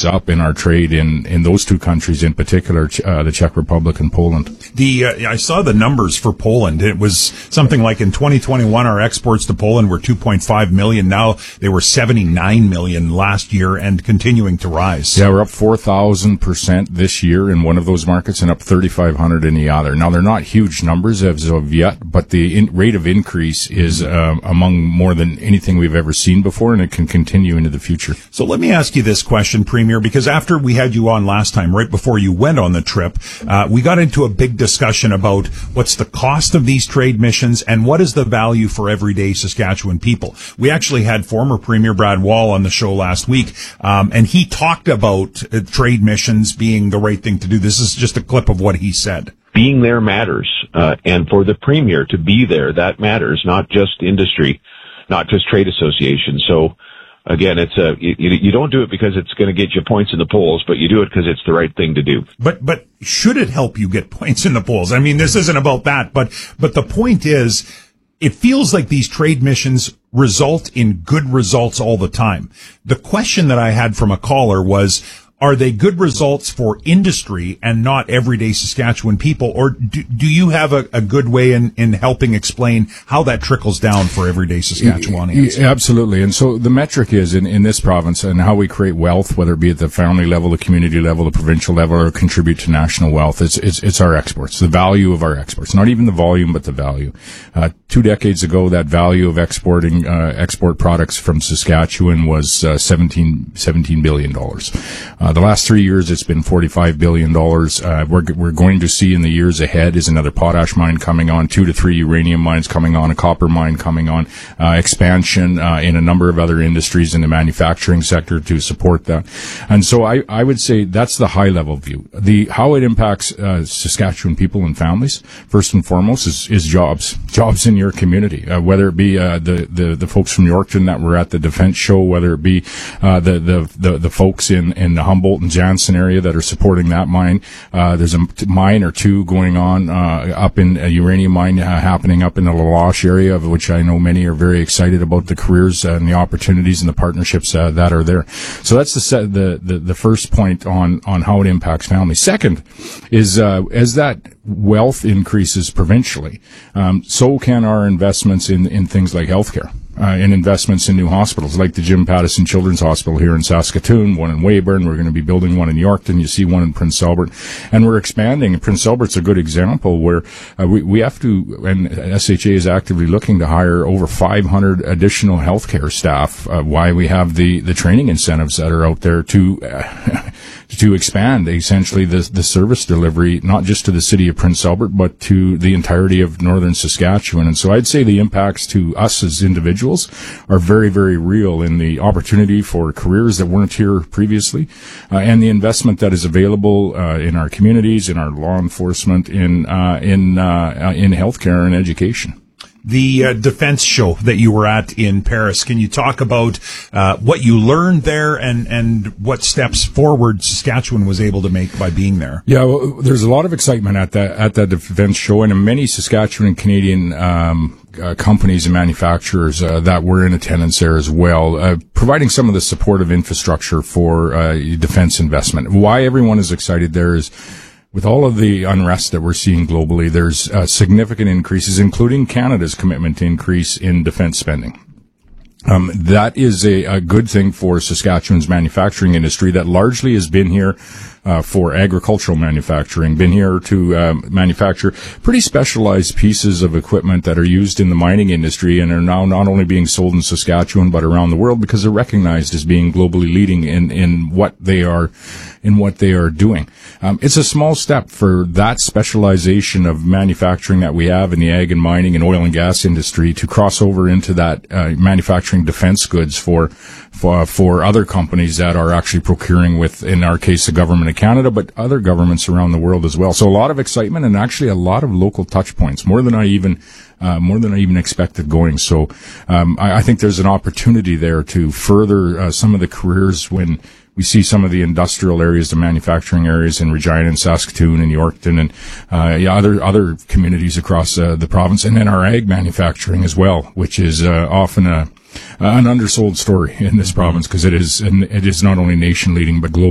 decades up in our trade in those two countries in particular, the Czech Republic and Poland. I saw the numbers for Poland. It was something like in 2021, our exports to Poland were 2.5 million. Now they were 79 million last year and continuing to rise. Yeah, we're up 4,000% this year in one of those markets and up 3,500 in the other. Now, they're not huge numbers as of yet, but the rate of increase is among more than anything we've ever seen before, and it can continue into the future. So let me ask you this question, Premier, because after we had you on last time, right before you went on the trip, we got into a big discussion about what's the cost of these trade missions and what is the value for everyday Saskatchewan people. We actually had former Premier Brad Wall on the show last week, and he talked about trade missions being the right thing to do. This is just a clip of what he said. Being there matters, and for the Premier to be there, that matters, not just industry, not just trade associations. So, again, you don't do it because it's going to get you points in the polls, but you do it because it's the right thing to do. But should it help you get points in the polls? I mean, this isn't about that, but the point is, it feels like these trade missions result in good results all the time. The question that I had from a caller was, are they good results for industry and not everyday Saskatchewan people? Or do you have a good way in helping explain how that trickles down for everyday Saskatchewanians? Absolutely. And so the metric is in this province and how we create wealth, whether it be at the family level, the community level, the provincial level, or contribute to national wealth. It's our exports, the value of our exports, not even the volume, but the value. 2 decades ago, that value of exporting, export products from Saskatchewan was, $17 billion. The last 3 years, it's been $45 billion. We're going to see in the years ahead is another potash mine coming on, 2 to 3 uranium mines coming on, a copper mine coming on, expansion in a number of other industries in the manufacturing sector to support that. And so I would say that's the high level view. How it impacts Saskatchewan people and families, first and foremost, is jobs in your community, whether it be the folks from Yorkton that were at the defense show, whether it be the folks in the Humboldt and Jansen area that are supporting that mine. There's a mine or two going on up in a uranium mine happening up in the Laloche area, of which I know many are very excited about the careers and the opportunities and the partnerships that are there. So that's the first point on how it impacts families. Second is as that wealth increases provincially, so can our investments in things like healthcare. In investments in new hospitals, like the Jim Pattison Children's Hospital here in Saskatoon, one in Weyburn. We're going to be building one in Yorkton. You see one in Prince Albert. And we're expanding. And Prince Albert's a good example where we have to, and SHA is actively looking to hire over 500 additional healthcare staff, why we have the training incentives that are out there to expand essentially the service delivery, not just to the city of Prince Albert, but to the entirety of northern Saskatchewan. And so I'd say the impacts to us as individuals are very, very real in the opportunity for careers that weren't here previously, and the investment that is available in our communities, in our law enforcement, in healthcare and education. The defense show that you were at in Paris, can you talk about what you learned there and what steps forward Saskatchewan was able to make by being there? Yeah, well, there's a lot of excitement at that defense show, and many Saskatchewan and Canadian companies and manufacturers that were in attendance there as well, providing some of the supportive infrastructure for defense investment. Why everyone is excited there is, with all of the unrest that we're seeing globally, there's significant increases, including Canada's commitment to increase in defense spending. That is a good thing for Saskatchewan's manufacturing industry that largely has been here for agricultural manufacturing, been here to manufacture pretty specialized pieces of equipment that are used in the mining industry and are now not only being sold in Saskatchewan but around the world because they're recognized as being globally leading in what they are doing. It's a small step for that specialization of manufacturing that we have in the ag and mining and oil and gas industry to cross over into that manufacturing defense goods for other companies that are actually procuring with, in our case, the government of Canada, but other governments around the world as well. So a lot of excitement and actually a lot of local touch points, more than I even expected going. So I think there's an opportunity there to further some of the careers when we see some of the industrial areas, the manufacturing areas in Regina and Saskatoon and Yorkton and other communities across the province, and then our ag manufacturing as well, which is often an undersold story in this province because it is not only nation leading but global.